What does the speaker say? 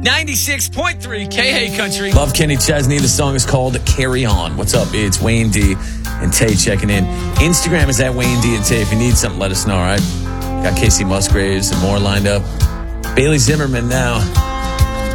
96.3 KA Country. Love Kenny Chesney. The song is called Carry On. What's up? It's Wayne D and Tay checking in. Instagram is at Wayne D and Tay. If you need something, let us know, all right? Got Casey Musgraves and more lined up. Bailey Zimmerman now.